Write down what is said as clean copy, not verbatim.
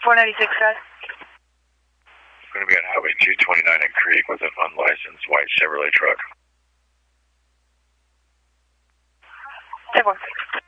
496 Drive. Going to be on Highway 229 in Creek with an unlicensed white Chevrolet truck. 10-4.